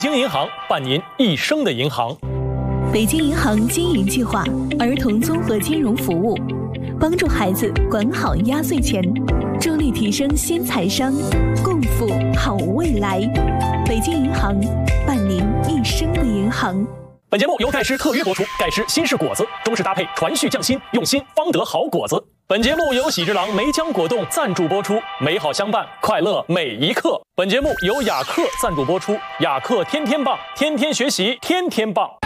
北京银行伴您一生的银行。 北京银行经营计划，儿童综合金融服务，帮助孩子管好压岁钱，助力提升新财商，共赴好未来。北京银行伴您一生的银行。 本节目由盖诗特约播出，盖诗新式果子，中式搭配，传续匠心，用心方得好果子。本节目由喜之郎梅浆果冻赞助播出，美好相伴，快乐每一刻。本节目由雅克赞助播出，雅克天天棒，天天学习，天天棒。